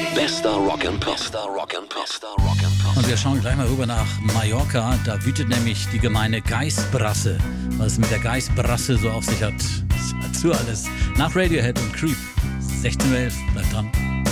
Bester Rock and Pop. Und wir schauen gleich mal rüber nach Mallorca. Da wütet nämlich die gemeine Geistbrasse. Was es mit der Geistbrasse so auf sich hat, dazu alles nach Radiohead und Creep. 16:11, bleibt dran.